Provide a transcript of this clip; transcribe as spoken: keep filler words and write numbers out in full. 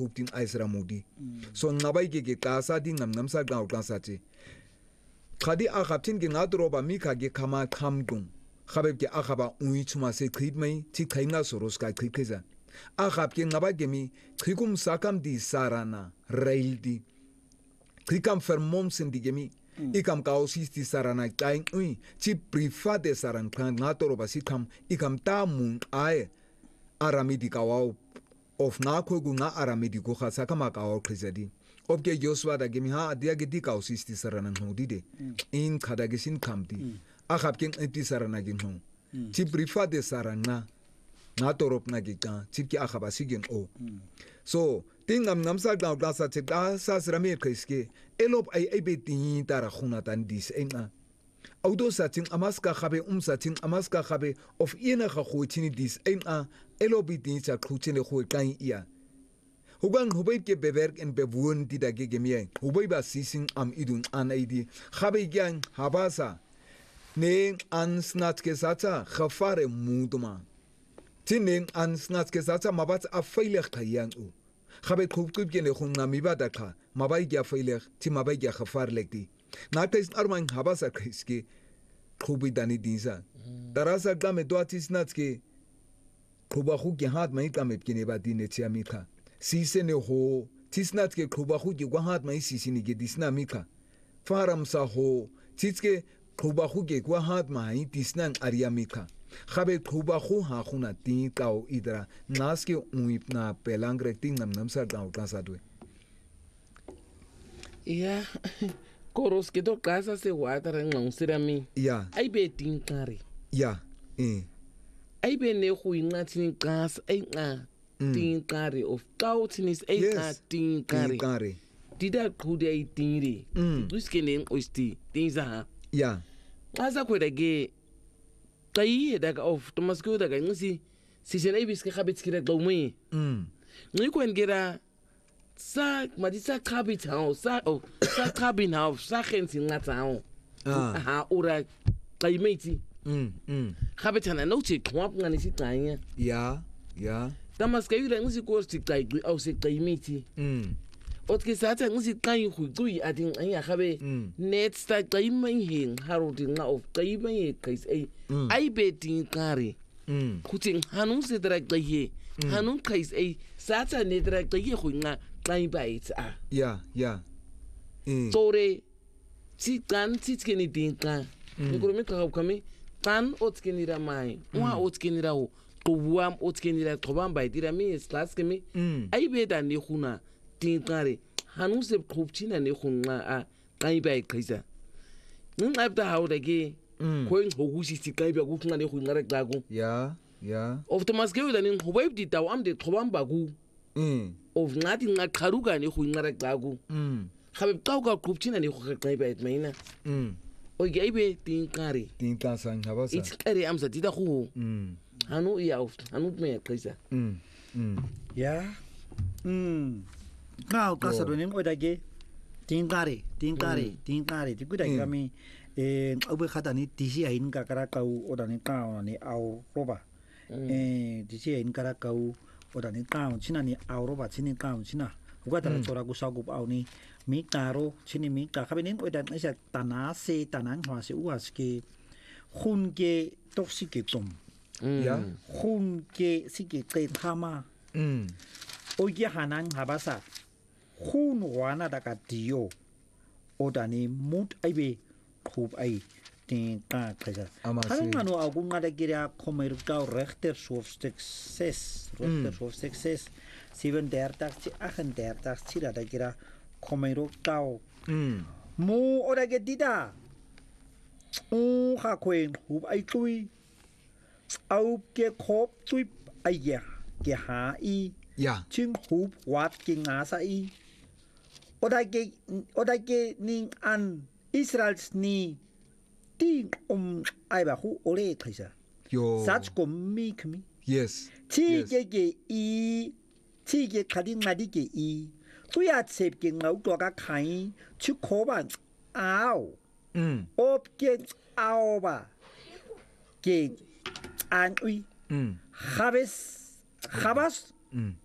khub ting aisra mudi so ngabai ke ke qasa ding ngam ngam sa qa qasa ti khadi a khaptin ke ngadroba mika ke khama khamdung khabeb ke a khaba ui chuma se khid mai ti khainga soros ka khikeza a khap ke ngaba ke mi khikum sakam di sarana raildi khikam fermom sindigemi ikam kaosisti sarana kain ui ti private saran kan ngatoroba sikam ikam ta mun ai aramidi kawa of na ko gu na aramidi ko khasa kama kawa khizadi obke yoswa da gemi ha dia ge di kaosisti sarana hodide in khada ge sin kamdi a khapken enti sarana ge no ti private sarana ngatorop na ge ka ti ki a khaba sigen o so tingam namsa da da sa ti da sa srame khiske elop ai ai be tin tara khuna tan dis enga audo sa ting amaska khabe um sa ting amaska khabe of ina kha khotini dis enga elop be tin sa khutine kho kan ia hugang hubay ke bewerk en bewon di da gegemie hubay ba sising am idun an aidi khabe gyang habasa ne an snat ke sata khafare muduma tinen an snat ke sata mabat a feilig khayang u khabe khub khub gene khun na mi bada kha mabay gya feilig ti mabay gya khafar lekdi na tes arman habasa khiske khubi dani dinsa darasa game doatis nat ke khuba khu ge hat mai game kine ba dine ti amika sise ne ho tisnat ke khuba khu ge gwa hat mai sisi ni ge disna mika faram sa ho titske khuba khu ge gwa hat mai disnan ariamika khabe khuba khu ha khuna ti kau idra nas ke uipna pelangre ting nam nam sa gau ka sa dwe ya koros ke to casa se watara ngonsirami ya ai be tin kare ya eh ai be ne khu ingathini casa ai nga tin kare of kautinis ai nga tin kare kare dida khude ai tinri duske ne osti tinza ya asa kweda ge tai daga of tomasko daga ngisi si senai biske khabitskira dawmi mm ngi kwen gera sa madisa khabit ha sa o sa khabin ha sa khensi ngata ha ha ura qaimeti mm mm khabitana no chi kwap ngani si tanya ya ya tamaska yule ngisi ko sti tai au se qaimeti mm otke satha ngisi kai khu tui adin anya khabe net sta qaimai hin harudi nga of qaimai kais ai ai betin kare mm khutin hanun se dra qaye hanun kais ai satha ne dra qaye khu nga kai bait a ya ya eh tore ti kan ti skeni din kan ngoro ka kami kan otskeni ra mai wa otskeni ra o tuwam otskeni ra tobam bai dira mi class kemi ai be da ne khuna tin kare hanun se khupchina ne khunga a kai bai kaisa nin abda hawda ge ko in hogushi ti kai ba ku ne khunga ra dagu ya ya of the maske da nin hobayb di daw am de tobam bagu mm of ngati nga kharuga ne khunga ra dagu mm khabib tawga khupchina ne khu kai bai maina mm o ge ibe tin kare tin ta sang habasa it's kare amsa di da khu mm hanu ya of hanu me kaisa mm mm ya mm Now, casa do nim odage tingare tingare tingare ti kuda kami eh obe khata ni tisi ain ka kara kau odani ka ni au roba eh tisi ain kara kau odani ka china ni au roba chini ka china uga tara chora ku sagup au ni mi karo chini mi ka khabenin odan isa tana se tanan hwa se uas ke khun ke toxic tom ya khun ke sike ke thama mm oge hanan habasa khun wana daga dio odani mut aibe khub ai tin ka kaza hanano agunga da gira komer ka rechter of success rechter of success zevenendertig achtendertig sira da gira komero ka mm mo odage dida o kha kwen khub ai tui au ke khop tui ai ya ke ha i ya ching hub wat ke ngasa i odage odage ning an Israel's ni ting um ai ba hu ole thaisa yo sach kom mi kmi yes chi ge ge i chi ge khadi ngadi ge i tu ya sep ge ngau to ka khai chu kho ban ao mm op ge ao ba ge an ui mm khabes khabas mm